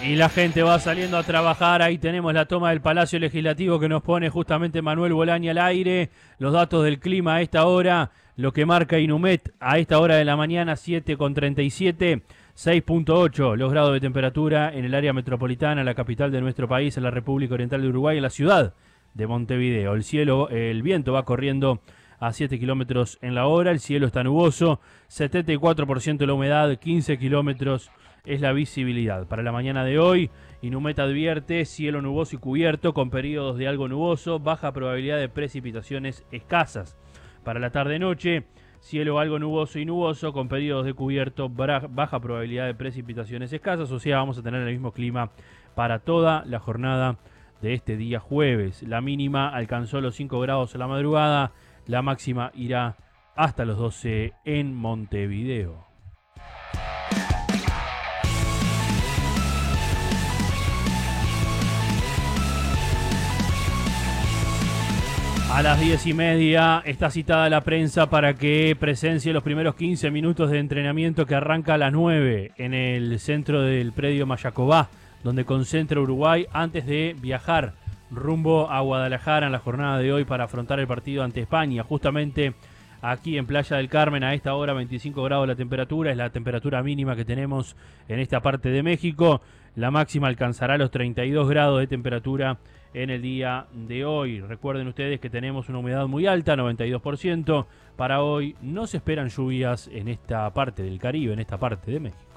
Y la gente va saliendo a trabajar. Ahí tenemos la toma del Palacio Legislativo que nos pone justamente Manuel Bolañi al aire. Los datos del clima a esta hora, lo que marca Inumet a esta hora de la mañana, 7:37, 6.8 los grados de temperatura en el área metropolitana, la capital de nuestro país, en la República Oriental de Uruguay, en la ciudad de Montevideo. El viento va corriendo a 7 kilómetros en la hora, el cielo está nuboso, 74% la humedad, 15 kilómetros es la visibilidad. Para la mañana de hoy, Inumet advierte cielo nuboso y cubierto con periodos de algo nuboso, baja probabilidad de precipitaciones escasas. Para la tarde-noche, cielo algo nuboso y nuboso con periodos de cubierto, baja probabilidad de precipitaciones escasas, o sea, vamos a tener el mismo clima para toda la jornada de este día jueves. La mínima alcanzó los 5 grados a la madrugada, la máxima irá hasta los 12 en Montevideo. A las 10:30 está citada la prensa para que presencie los primeros 15 minutos de entrenamiento que arranca a las 9 en el centro del predio Mayacobá, donde concentra Uruguay antes de viajar rumbo a Guadalajara en la jornada de hoy para afrontar el partido ante España. Justamente aquí en Playa del Carmen, a esta hora 25 grados la temperatura, es la temperatura mínima que tenemos en esta parte de México. La máxima alcanzará los 32 grados de temperatura en el día de hoy. Recuerden ustedes que tenemos una humedad muy alta, 92%. Para hoy no se esperan lluvias en esta parte del Caribe, en esta parte de México.